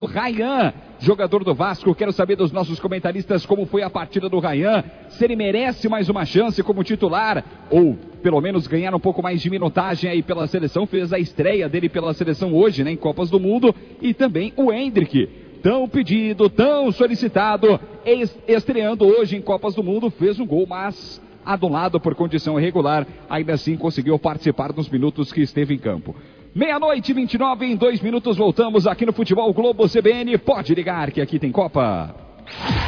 Ryan, jogador do Vasco. Quero saber dos nossos comentaristas como foi a partida do Ryan, se ele merece mais uma chance como titular ou pelo menos ganhar um pouco mais de minutagem aí pela seleção. Fez a estreia dele pela seleção hoje, né, em Copas do Mundo. E também o Endrick, tão pedido, tão solicitado, estreando hoje em Copas do Mundo, fez um gol, mas anulado por condição irregular. Ainda assim conseguiu participar dos minutos que esteve em campo. 00:29, em 2 minutos voltamos aqui no Futebol Globo CBN. Pode ligar que aqui tem Copa.